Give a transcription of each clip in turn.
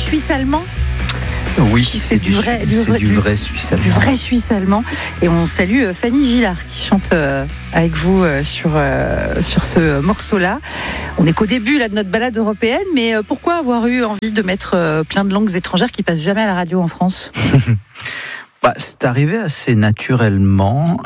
suisse-allemand. Oui, c'est du vrai suisse-allemand. Du vrai suisse-allemand. Et on salue Fanny Gillard qui chante avec vous sur ce morceau-là. On n'est qu'au début là, de notre balade européenne, mais pourquoi avoir eu envie de mettre plein de langues étrangères qui passent jamais à la radio en France ? C'est arrivé assez naturellement.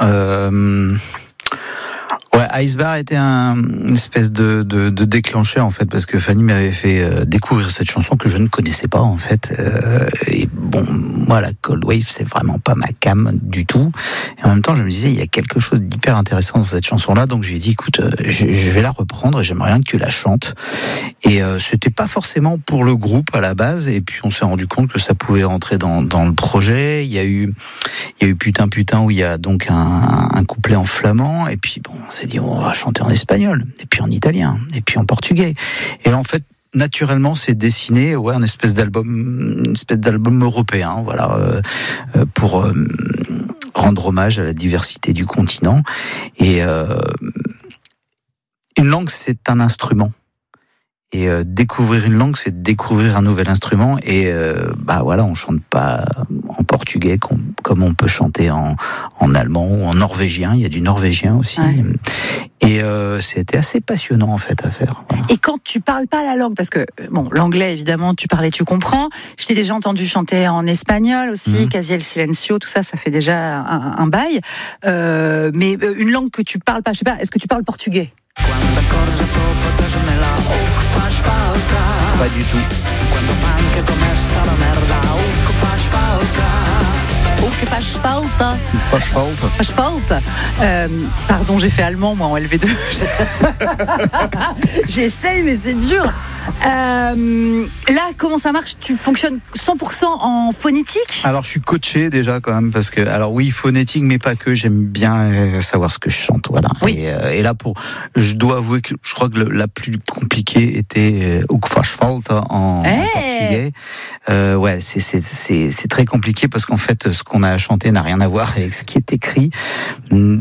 Ice Bar était une espèce de déclencheur en fait, parce que Fanny m'avait fait découvrir cette chanson que je ne connaissais pas en fait. Et bon, moi la Cold Wave c'est vraiment pas ma came du tout. Et en même temps je me disais il y a quelque chose d'hyper intéressant dans cette chanson-là, donc je lui ai dit écoute, je vais la reprendre, j'aimerais bien que tu la chantes. Et c'était pas forcément pour le groupe à la base, et puis on s'est rendu compte que ça pouvait rentrer dans le projet. Il y a eu Putain où il y a donc un couplet en flamand, et puis bon on s'est dit on va chanter en espagnol, et puis en italien, et puis en portugais. Et en fait, naturellement, c'est dessiné, une espèce d'album européen, voilà, pour rendre hommage à la diversité du continent. Et une langue, c'est un instrument. Et découvrir une langue, c'est découvrir un nouvel instrument. Et on chante pas en portugais comme on peut chanter en allemand ou en norvégien. Il y a du norvégien aussi. Ouais. Et c'était assez passionnant en fait à faire. Voilà. Et quand tu parles pas la langue, parce que l'anglais évidemment tu parlais, tu comprends. Je t'ai déjà entendu chanter en espagnol aussi, Casi el Silencio, tout ça, ça fait déjà un bail. Mais une langue que tu parles pas, je sais pas, est-ce que tu parles portugais ? Pas du tout. Faz falta. Pardon, j'ai fait allemand moi en LV2. J'essaye mais c'est dur. Là, comment ça marche ? Tu fonctionnes 100% en phonétique ? Alors, je suis coaché déjà quand même, parce que, alors oui, phonétique, mais pas que. J'aime bien savoir ce que je chante, voilà. Oui. Et là, je dois avouer que je crois que la plus compliquée était O que faz falta en portugais. C'est très compliqué parce qu'en fait, ce qu'on a chanté n'a rien à voir avec ce qui est écrit. C'est-à-dire ?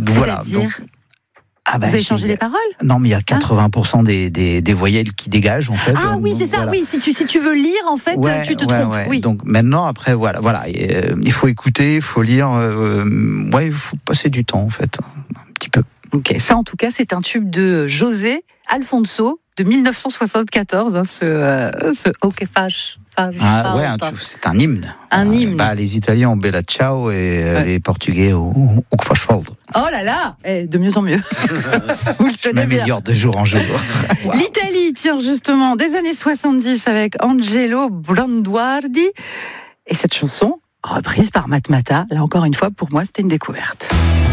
Vous avez changé les paroles ? Non, mais il y a 80% des voyelles qui dégagent en fait. Ah oui, c'est ça. Voilà. Oui, si tu veux lire en fait, tu te trompes. Ouais. Oui. Donc maintenant, après, voilà, il faut écouter, il faut lire. Il faut passer du temps en fait, un petit peu. Ok, ça en tout cas, c'est un tube de José Alfonso de 1974. Ce O que faz. C'est un hymne. Un hymne. Les Italiens ont Bella Ciao et les Portugais O que faz falta. Oh là là, de mieux en mieux. Je m'améliore de jour en jour. Wow. L'Italie, tiens justement, des années 70 avec Angelo Branduardi. Et cette chanson, reprise par Matmata, là encore une fois, pour moi, c'était une découverte.